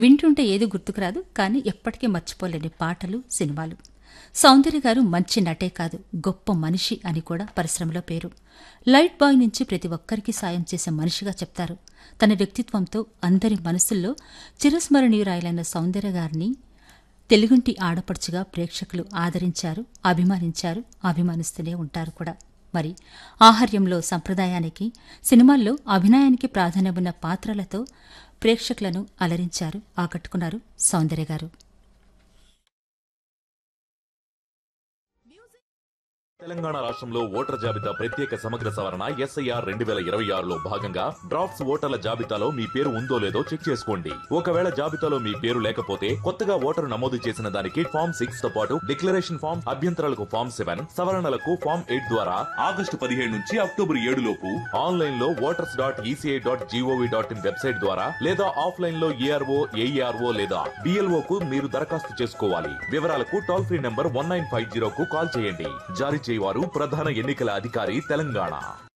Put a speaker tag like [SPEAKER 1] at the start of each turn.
[SPEAKER 1] వింటుంటే ఏది గుర్తుకురాదు, కానీ ఎప్పటికీ మర్చిపోలేని పాటలు, సినిమాలు. సౌందర్య గారు మంచి నటే కాదు, గొప్ప మనిషి అని కూడా పరిశ్రమలో పేరు. లైట్ బాయ్ నుంచి ప్రతి ఒక్కరికి సాయం చేసే మనిషిగా చెప్తారు. తన వ్యక్తిత్వంతో అందరి మనసుల్లో చిరస్మరణీయురాయలైన సౌందర్య గారిని తెలుగుంటి ఆడపడుచుగా ప్రేక్షకులు ఆదరించారు, అభిమానించారు, అభిమానిస్తూనే ఉంటారు కూడా. మరి ఆహార్యంలో సంప్రదాయానికి, సినిమాల్లో అభినయానికి ప్రాధాన్యమున్న పాత్రలతో ప్రేక్షకులను అలరించారు, ఆకట్టుకున్నారు సౌందర్య గారు.
[SPEAKER 2] తెలంగాణ రాష్ట్రంలో ఓటర్ జాబితా ప్రత్యేక సమగ్ర సవరణ SIR 2026లో భాగంగా డ్రాఫ్ట్స్ ఓటర్ల జాబితాలో మీ పేరు ఉందో లేదో చెక్ చేసుకోండి. ఒకవేళ జాబితాలో మీ పేరు లేకపోతే కొత్తగా ఓటరు నమోదు చేసిన దానికి ఫామ్ 6 తో పాటు డిక్లరేషన్ ఫామ్, అభ్యంతరాలకు ఫామ్ 7, సవరణలకు ఫామ్ 8 ద్వారా ఆగస్టు 17 నుంచి అక్టోబర్ 7 లోపు ఆన్లైన్ లో voters.eci.gov.in వెబ్సైట్ ద్వారా లేదా ఆఫ్లైన్ లో ARO, AERO లేదా BLO కు మీరు దరఖాస్తు చేసుకోవాలి. వివరాలకు టోల్ ఫ్రీ నంబర్ 1950 కు కాల్ చేయండి. జారీ చేయవారు ప్రధాన ఎన్నికల అధికారి, తెలంగాణ.